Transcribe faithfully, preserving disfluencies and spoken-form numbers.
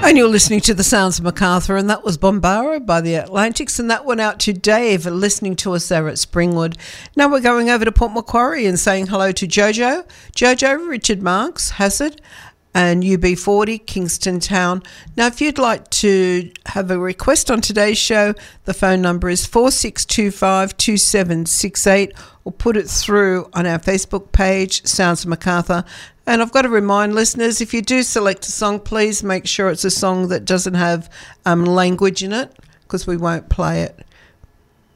And you're listening to the Sounds of Macarthur, and that was Bombara by the Atlantics, and that went out to Dave listening to us there at Springwood. Now we're going over to Port Macquarie and saying hello to Jojo. Jojo, Richard Marks, Hassard, and U B forty, Kingston Town. Now, if you'd like to have a request on today's show, the phone number is four six two five, two seven six eight, or put it through on our Facebook page, Sounds of Macarthur. And I've got to remind listeners, if you do select a song, please make sure it's a song that doesn't have um, language in it, because we won't play it.